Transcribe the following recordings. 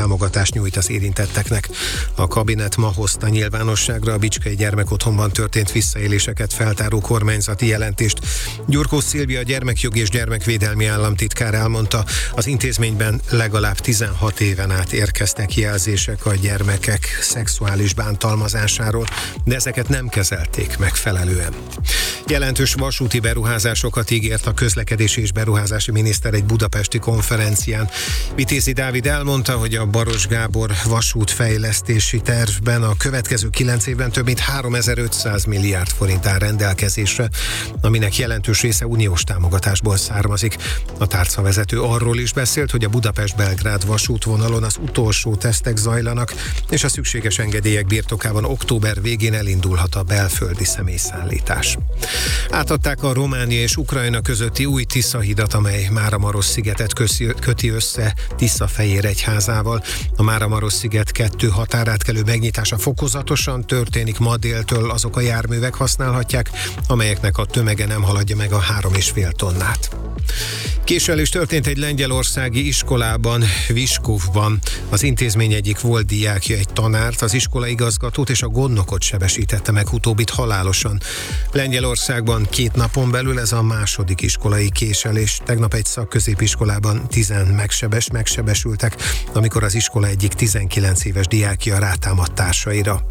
támogatást nyújt az érintetteknek. A kabinet ma hozta nyilvánosságra a Bicskei Gyermekotthonban történt visszaéléseket feltáró kormányzati jelentést. Gyurkó Szilvia, gyermekjogi és gyermekvédelmi államtitkár elmondta, az intézményben legalább 16 éven át érkeztek jelzések a gyermekek szexuális bántalmazásáról, de ezeket nem kezelték megfelelően. Jelentős vasúti beruházásokat ígért a közlekedési és beruházási miniszter egy budapesti konferencián. Vitézi Dávid elmondta, hogy a Baross Gábor vasútfejlesztési tervben a következő 9 évben több mint 3500 milliárd forint áll rendelkezésre, aminek jelentős része uniós támogatásból származik. A tárcavezető arról is beszélt, hogy a Budapest-Belgrád vasútvonalon az utolsó tesztek zajlanak, és a szükséges engedélyek birtokában október végén elindulhat a belföldi személyszállítás. Átadták a Románia és Ukrajna közötti új Tisza-hidat, amely Máramarosszigetet köti össze Tiszafehéregyházával. A Máramarossziget 2 határátkelő megnyitása fokozatosan történik, ma déltől azok a járművek használhatják, amelyeknek a tömege nem haladja meg a 3,5 tonnát. Késelés történt egy lengyelországi iskolában, Viskovban. Az intézmény egyik volt diákja egy tanárt, az iskola igazgatót és a gondnokot sebesítette meg, utóbbit halálosan. Lengyelországban 2 napon belül ez a második iskolai késelés. Tegnap egy szakközépiskolában 10 megsebesültek, amikor az iskola egyik 19 éves diákja rátámadt társaira.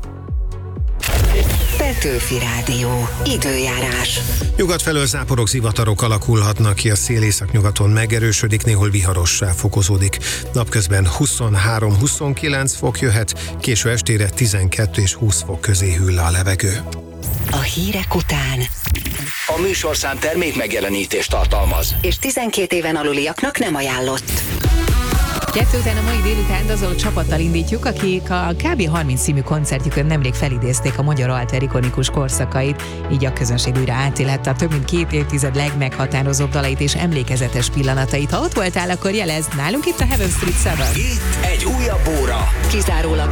Petőfi Rádió. Időjárás. Nyugat felől záporok, zivatarok alakulhatnak ki, a szél északnyugaton megerősödik, néhol viharossá fokozódik. Napközben 23-29 fok jöhet, késő estére 12 és 20 fok közé hűl le a levegő. A hírek után A műsorszám termék megjelenítést tartalmaz, és 12 éven aluliaknak nem ajánlott. 2 után a mai délután azon csapattal indítjuk, akik a KB 30 című koncertjükön nemrég felidézték a magyar alter ikonikus korszakait, így a közönség újra átélhette a több mint 2 évtized legmeghatározóbb dalait és emlékezetes pillanatait. Ha ott voltál, akkor jelezd, nálunk itt a Heaven Street 7. itt egy újabb óra. Kizárólag